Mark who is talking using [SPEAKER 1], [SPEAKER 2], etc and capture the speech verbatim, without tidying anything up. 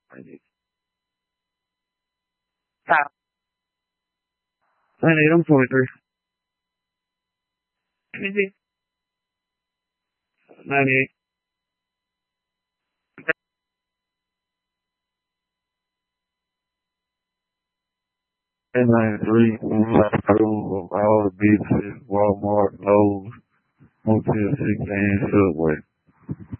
[SPEAKER 1] Stop. ninety-eight, I'm twenty-three. ninety-eight. And ninety-three, we was out of school, all the businesses, Walmart, Lowe's, Motel six, and Subway.